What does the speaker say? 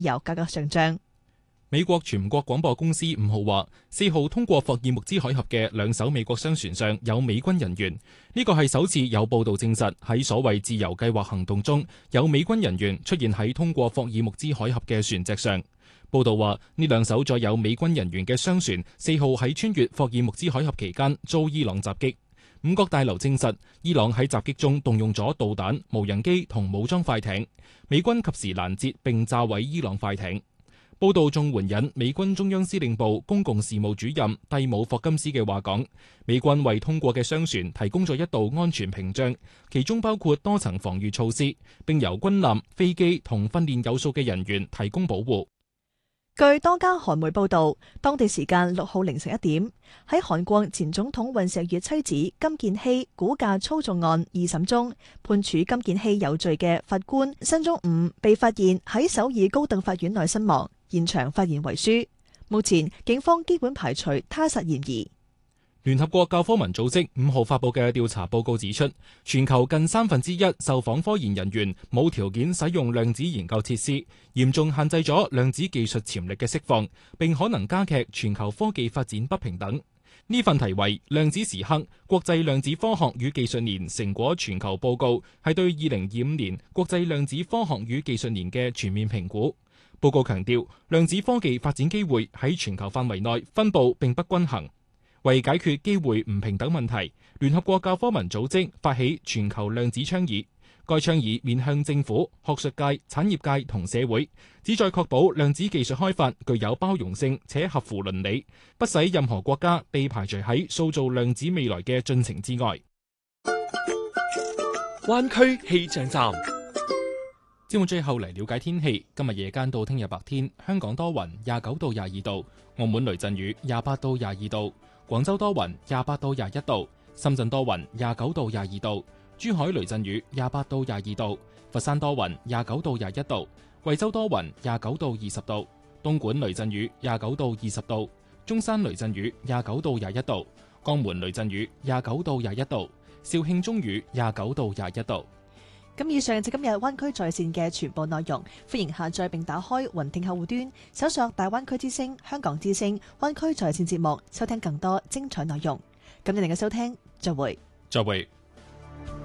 油價格上漲。 美國全國廣播公司5號話，4號通過霍爾木茲海峽嘅2艘美國商船上有美軍人員，呢個係首次有報道證實喺所謂自由計劃行動中有美軍人員出現喺通過霍爾木茲海峽嘅船隻上。報道話，呢2艘載有美軍人員嘅商船4號喺穿越霍爾木茲海峽期間遭伊朗襲擊。五角大樓證實，伊朗喺襲擊中動用咗導彈、無人機同武裝快艇，美軍及時攔截並炸毀伊朗快艇。報道仲援引美軍中央司令部公共事務主任蒂姆·霍金斯嘅話講，美軍為通過嘅商船提供咗一道安全屏障，其中包括多層防禦措施，並由軍艦、飛機同訓練有素嘅人員提供保護。 據多家韓媒報道，當地時間6號凌晨1點，喺韓國前總統尹錫悅妻子金建希股價操縱案2審中，判處金建希有罪嘅法官申中午被發現喺首爾高等法院內身亡，現場發現遺書。目前警方基本排除他殺嫌疑。 聯合國教科文組織5號發佈嘅調查報告指出，全球近1/3受訪科研人員冇條件使用量子研究設施，嚴重限制咗量子技術潛力嘅釋放，並可能加劇全球科技發展不平等。呢份題為《量子時刻：國際量子科學與技術年成果全球報告》係對2025年國際量子科學與技術年嘅全面評估。報告強調，量子科技發展機會喺全球範圍內分佈並不均衡。為解決機會唔平等問題，聯合國教科文組織發起全球量子倡議。該倡議面向政府、學術界、產業界同社會，旨在確保量子技術開發具有包容性且合乎倫理，不使任何國家被排除喺塑造量子未來嘅進程之外。 灣區氣象站。 節目最後嚟了解天氣，今日夜間到聽日白天，香港多雲29到22度，澳門雷陣雨28到22度，廣州多雲28到21度，深圳多雲29到22度，珠海雷陣雨28到22度，佛山多雲29到21度，惠州多雲29到20度，東莞雷陣雨29到20度，中山雷陣雨29到21度，江門雷陣雨29到21度，肇慶中雨29到21度。 咁以上就今日灣區在線嘅全部內容，歡迎下載並打開雲聽客戶端，搜索大灣區之聲、香港之聲、灣區在線節目，收聽更多精彩內容。感謝您嘅收聽，再會。 再會。